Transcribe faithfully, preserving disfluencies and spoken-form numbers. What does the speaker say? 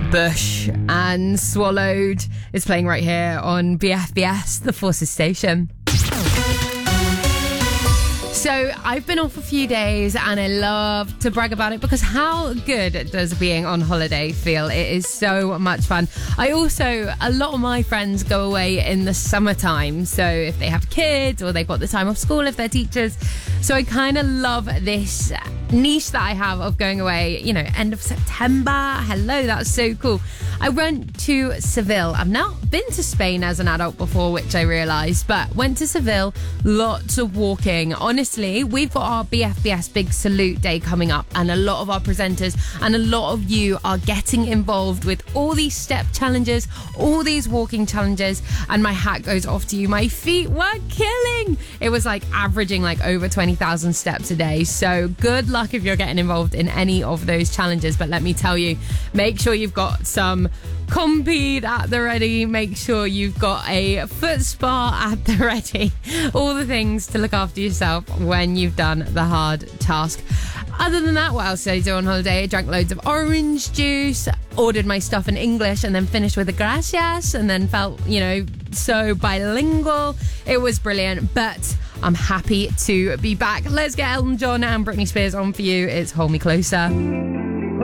Bush and Swallowed is playing right here on B F B S, the Forces Station. So I've been off a few days and I love to brag about it because how good does being on holiday feel? It is so much fun. I also, a lot of my friends go away in the summertime. So if they have kids or they've got the time off school, if they're teachers. So I kind of love this niche that I have of going away, you know, end of September. Hello, that's so cool. I went to Seville. I've now been to Spain as an adult before, which I realised, but went to Seville, lots of walking. Honestly, we've got our B F B S Big Salute Day coming up, and a lot of our presenters and a lot of you are getting involved with all these step challenges, all these walking challenges, and my hat goes off to you. My feet were killing. It was like averaging like over twenty thousand steps a day. So good luck if you're getting involved in any of those challenges. But let me tell you, make sure you've got some Compeed at the ready. Make sure you've got a foot spa at the ready. All the things to look after yourself when you've done the hard task. Other than that, what else did I do on holiday? I drank loads of orange juice, ordered my stuff in English, and then finished with a gracias, and then felt, you know, so bilingual. It was brilliant, but I'm happy to be back. Let's get Elton John and Britney Spears on for you. It's Hold Me Closer.